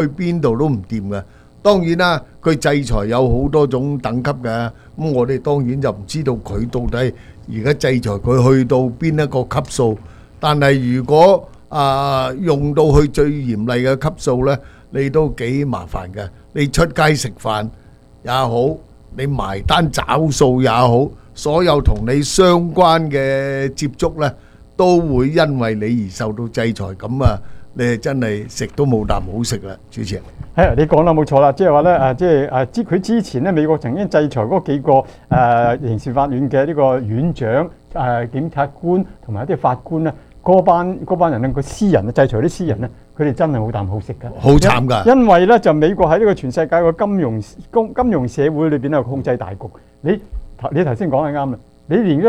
去邊度都唔掂嘅。當然啦，佢制裁有好多種等級嘅，咁我哋當然就唔知道佢到底而家制裁佢去到邊一個級數。但係如果用到去最嚴厲嘅級數呢，你都幾麻煩嘅。你出街食飯也好，你埋單找數也好，所有同你相關嘅接觸呢，都會因為你而受到制裁。咁啊，你係真係食都冇啖好食啦，主持人。 係你講得冇錯啦，即係話咧佢之前咧美國曾經制裁嗰幾個刑事法院嘅呢個院長、檢察官同埋一啲法官咧，嗰班人咧，個私人制裁啲私人咧，佢哋真係冇啖好食㗎， 好慘㗎。 因為咧就美國喺呢個全世界個金融社會裏邊咧控制大局。你頭先講係啱啦，你連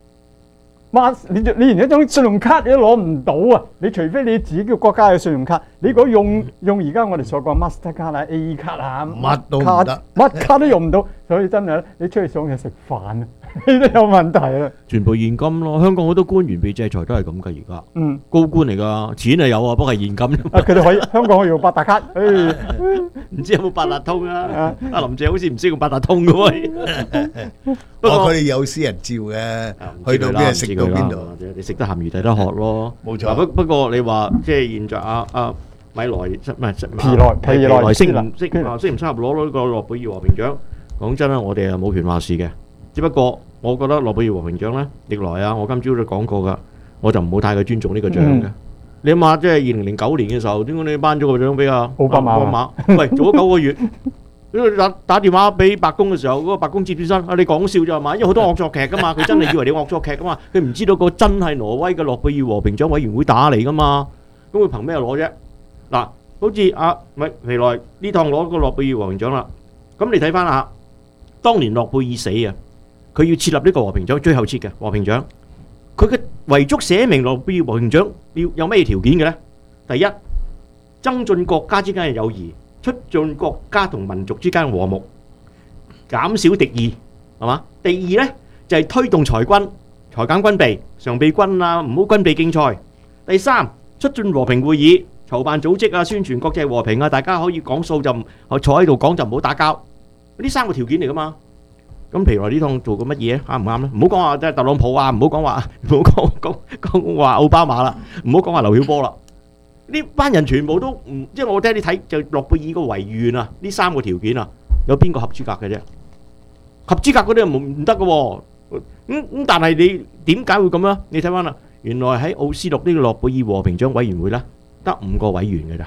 一張信用卡你都攞唔到啊！你除非你自己嘅國家嘅信用卡，你如果用而家我哋所講 Master 卡啊、A 卡啊， 乜都唔得， 乜卡都用唔到，所以真係你出去想嘢食飯啊，呢都有問題啊！ 全部現金咯，香港好多官員被制裁都係咁㗎，而家高官嚟㗎，錢係有啊，不過係現金。 佢哋香港可以用八達卡， 唔知有冇八達通啊？阿林鄭好似唔識用八達通㗎喎。 不過佢哋有私人照嘅，去到邊食到邊度。 你食得鹹魚抵得渴咯， 冇錯。 不過你話即係現在米萊唔係皮萊適唔適合攞呢個諾貝爾和平獎？講真啦，我哋係冇權話事嘅。只不過我覺得諾貝爾和平獎咧，歷來我今朝都講過㗎，我就唔好太過尊重呢個獎嘅。你諗下，即係2009年嘅時候，點解你頒咗個獎俾奧巴馬？喂，做咗9個月。打電話俾白宮嘅時候，嗰個白宮接身，你講笑咋嘛？因為好多惡作劇噶嘛，佢真係以為你惡作劇噶嘛，佢唔知道個真係挪威嘅諾貝爾和平獎委員會打嚟噶嘛，咁佢憑咩攞啫？嗱，好似皮萊呢趟攞個諾貝爾和平獎啦，咁你睇翻下，當年諾貝爾死啊，佢要設立呢個和平獎，最後設嘅和平獎，佢嘅遺囑寫明諾貝爾和平獎要有咩條件嘅咧？第一，增進國家之間嘅友誼。促進國家同民族之間和睦，減少敵意，係嘛？第二呢，就係推動裁減軍備，常備軍啊，唔好軍備競賽。第三，促進和平會議，籌辦組織啊，宣傳國際和平啊，大家可以講數就坐喺度講就唔好打交。呢3個條件嚟噶嘛？咁皮萊呢趟做過乜嘢？啱唔啱咧？唔好講話即係特朗普啊，唔好講話奧巴馬啦，唔好講話劉曉波啦。呢班人全部都唔，即係我聽你睇就諾貝爾個遺願啊，呢3個條件啊，有邊個合資格嘅啫？合資格嗰啲唔得嘅喎。但係你點解會咁啊？你睇翻啦，原來喺奧斯陸呢個諾貝爾和平獎委員會咧，得5個委員嘅咋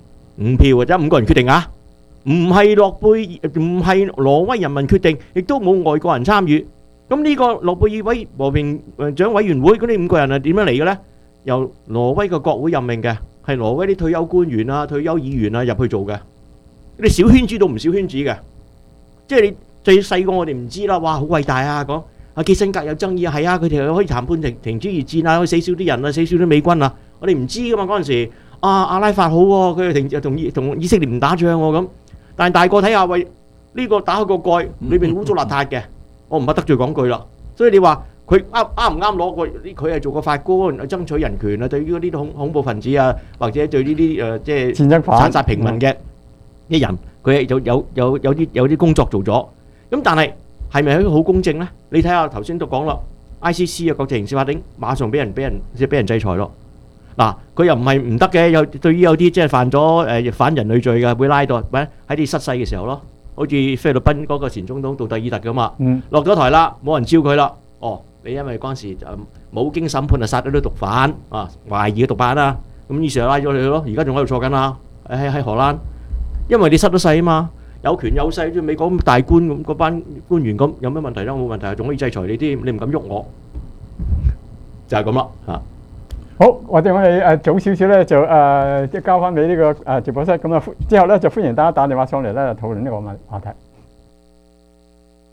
，5票或者5個人決定啊，唔係挪威人民決定，亦都冇外國人參與。咁呢個諾貝爾和平獎委員會嗰啲5個人係點樣嚟嘅咧？由挪威嘅國會任命嘅。係挪威啲退休官員啊、退休議員啊入去做嘅，你小圈子到唔小圈子嘅，即係你最細個我哋唔知啦，哇好偉大啊！講基辛格有爭議啊，係啊，佢哋可以談判停止熱戰啊，可以死少啲人啊，死少啲美軍啊，我哋唔知噶嘛嗰陣時，阿拉法好喎，佢哋同以色列唔打仗喎咁，但係大個睇下喂，呢個打開個蓋，裏邊污糟邋遢嘅，我唔怕得罪講句啦，所以你話。佢啱唔啱攞過？佢係做過法官，爭取人權啊！對於嗰啲恐怖分子啊，或者對呢啲即係戰爭犯、 殘殺平民嘅一人，佢係有啲工作做咗。咁但係係咪好公正咧？你睇下頭先都講啦 ，ICC 啊國際刑事法庭馬上俾人制裁咯。嗱，佢又唔係唔得嘅，對於有啲即係犯咗反人類罪嘅，會拉到喺啲失勢嘅時候咯。好似菲律賓嗰個前總統杜特爾特咁啊，落咗台啦，冇人招佢啦，你因為嗰陣時冇經審判就殺咗啲毒販啊，懷疑嘅毒販啦，咁於是就拉咗佢咯，而家仲喺度坐緊啦，喺荷蘭，因為你失咗勢啊嘛，有權有勢，好似美國咁大官咁嗰班官員咁，有咩問題咧？冇問題，仲可以制裁你添，你唔敢喐我，就係咁啦嚇。 好，或者我哋早少少咧就即係交翻俾呢個直播室，咁啊之後咧就歡迎大家打電話上嚟咧討論呢個話題。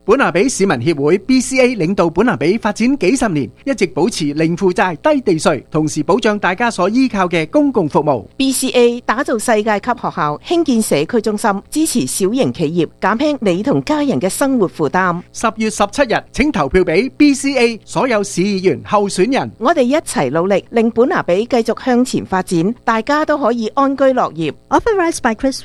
本拿比市民協會 BCA 領導本拿比發展幾十年，一直保持零負債、低地稅，同時保障大家所依靠嘅公共服務。 BCA 打造世界級學校，興建社區中心，支持小型企業，減輕你同家人嘅生活負擔。 10月17日，請投票俾 BCA 所有市議員候選人。 我哋一齊努力，令本拿比繼續向前發展，大家都可以安居樂業。 Authorized by Chris